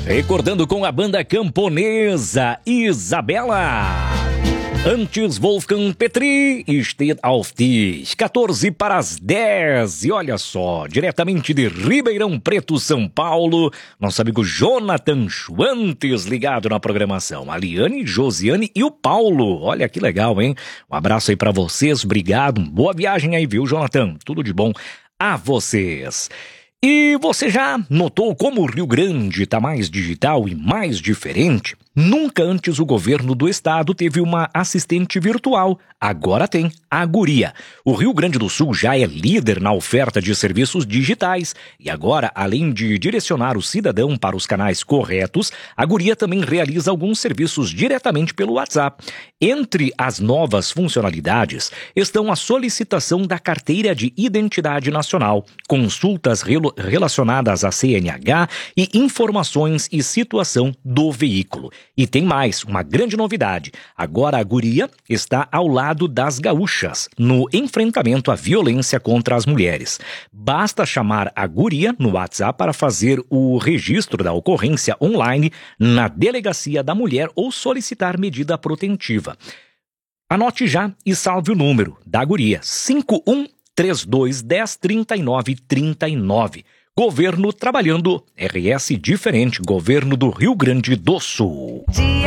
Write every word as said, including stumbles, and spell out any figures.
Recordando com a banda camponesa Isabela. Antes, Wolfgang Petri, State of Tis, quatorze para as dez. E olha só, diretamente de Ribeirão Preto, São Paulo, nosso amigo Jonathan Schwantes ligado na programação. A Liane, Josiane e o Paulo. Olha que legal, hein? Um abraço aí para vocês, obrigado. Boa viagem aí, viu, Jonathan? Tudo de bom a vocês. E você já notou como o Rio Grande está mais digital e mais diferente? Nunca antes o governo do estado teve uma assistente virtual. Agora tem a Guria. O Rio Grande do Sul já é líder na oferta de serviços digitais. E agora, além de direcionar o cidadão para os canais corretos, a Guria também realiza alguns serviços diretamente pelo WhatsApp. Entre as novas funcionalidades estão a solicitação da carteira de identidade nacional, consultas relo- relacionadas à C N H e informações e situação do veículo. E tem mais, uma grande novidade. Agora a Guria está ao lado das gaúchas, no enfrentamento à violência contra as mulheres. Basta chamar a Guria no WhatsApp para fazer o registro da ocorrência online na Delegacia da Mulher ou solicitar medida protetiva. Anote já e salve o número da Guria, cinco um três dois um zero três nove três nove. Governo trabalhando, R S diferente, Governo do Rio Grande do Sul. Dia